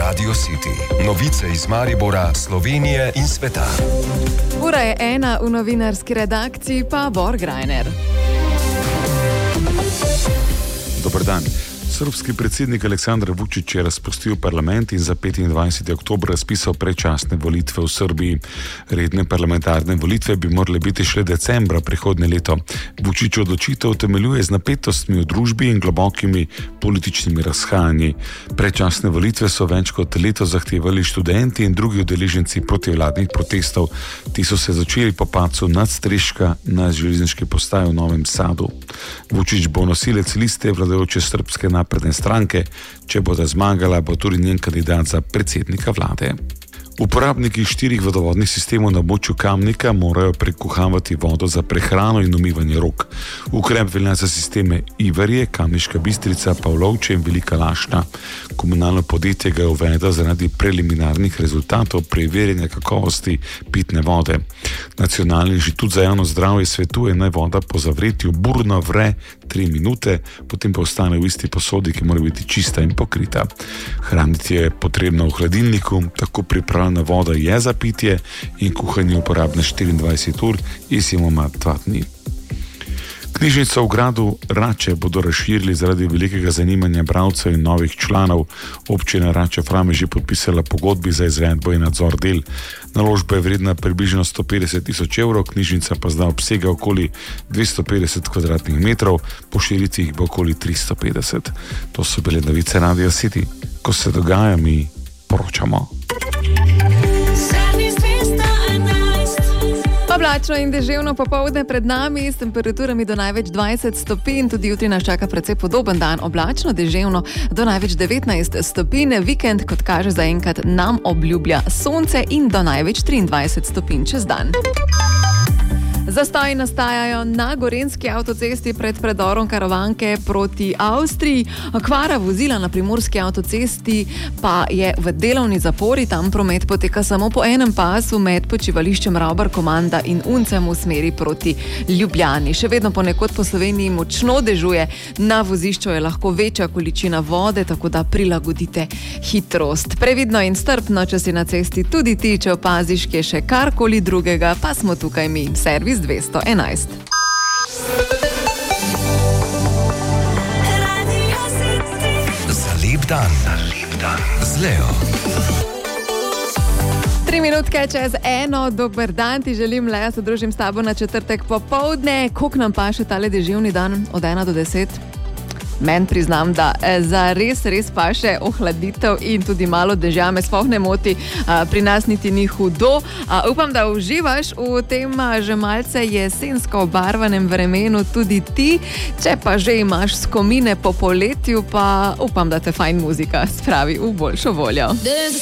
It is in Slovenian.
Radio City. Novice iz Maribora, Slovenije in sveta. Ura je 1, v novinarski redakciji pa Borg Reiner. Dober dan. Srbski predsednik Aleksandar Vučić je razpustil parlament in za 25. oktober razpisal predčasne volitve v Srbiji. Redne parlamentarne volitve bi morale biti šele decembra prihodnje leto. Vučić odločitev utemeljuje z napetostmi v družbi in globokimi političnimi razhajanji. Predčasne volitve so več kot leto zahtevali študenti in drugi udeleženci protivladnih protestov. Ti so se začeli po padcu nadstreška na železniški postaji v Novem Sadu. Vučić bo nosilec liste vladajoče srbske napredne stranke. Če bo zmagala, bo tudi njen kandidat za predsednika vlade. Uporabniki 4 vodovodnih sistemov na območju Kamnika morajo prekuhavati vodo za prehrano in umivanje rok. Ukrep velja za sisteme Ivarje, Kamniška Bistrica, Pavlovče in Velika Lašta. Komunalno podjetje ga je uvedlo zaradi preliminarnih rezultatov preverjanja kakovosti pitne vode. Nacionalni inštitut za javno zdravje svetuje, naj voda po zavretju burno vre 3 minute, potem pa ostane v isti posodi, ki mora biti čista in pokrita. Hraniti je potrebno v hladilniku, tako pripravljena voda je za pitje in kuhanje uporabna 24 ur, izjemoma 2 dni. Knjižnico v gradu Rače bodo razširili zaradi velikega zanimanja bralcev in novih članov. Občina Rače Frame je že podpisala pogodbi za izvedbo in nadzor del. Naložba je vredna približno 150.000 evrov, knjižnica pa zdaj obsega okoli 250 kvadratnih metrov, po širitvi jih bo okoli 350. To so bile novice Radio City. Ko se dogaja, mi poročamo. Oblačno in deževno popoldne pred nami, s temperaturami do največ 20 stopinj, tudi jutri nas čaka precej podoben dan, oblačno, deževno do največ 19 stopinj, vikend, kot kaže zaenkrat, nam obljublja sonce in do največ 23 stopinj čez dan. Zastoji nastajajo na Gorenjski avtocesti pred predorom Karavanke proti Avstriji. Kvara vozila na Primorski avtocesti pa je v delovni zapori. Tam promet poteka samo po enem pasu med počivališčem Ravbar Komanda in Uncem v smeri proti Ljubljani. Še vedno ponekod po Sloveniji močno dežuje. Na vozišču je lahko večja količina vode, tako da prilagodite hitrost. Previdno in strpno, če si na cesti tudi ti, če opaziš, kje še karkoli drugega, pa smo tukaj mi. Servis 211. Za lep dan. Z Leo. 3 minutke čez 1, dober dan, ti želim, Lea, se družim s tabo na četrtek popoldne. Koliko nam pa še tale deževni dan od 1 do 10? Meni priznam, da za res paše ohladitev in tudi malo dežja me sploh ne moti, pri nas niti ni hudo. Upam, da uživaš v tem že malce jesensko obarvanem vremenu tudi ti. Če pa že imaš skomine po poletju, pa upam, da te fajn muzika spravi v boljšo voljo.